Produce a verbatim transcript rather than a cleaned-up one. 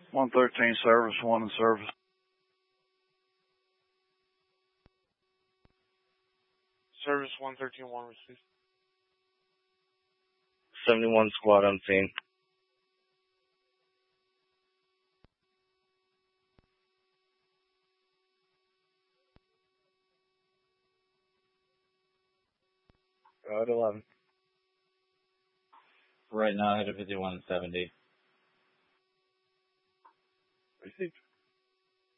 one thirteen service, one in service. Service one thirteen one received. seventy-one squad on scene. Road eleven. Right now, I hit a fifty-one seventy. Received.